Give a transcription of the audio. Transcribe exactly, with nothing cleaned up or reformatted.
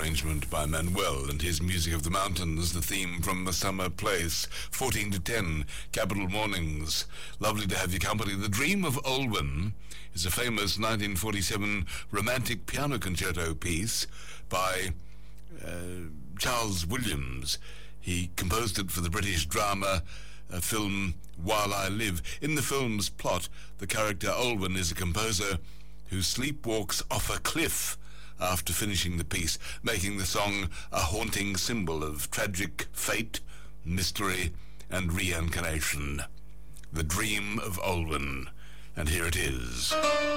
arrangement by Manuel and his Music of the Mountains, the theme from The Summer Place, fourteen to ten, Capital Mornings. Lovely to have your company. The Dream of Olwen is a famous nineteen forty-seven romantic piano concerto piece by uh, Charles Williams. He composed it for the British drama uh, film While I Live. In the film's plot, the character Olwen is a composer who sleepwalks off a cliff after finishing the piece, making the song a haunting symbol of tragic fate, mystery, and reincarnation. The Dream of Olwen. And here it is.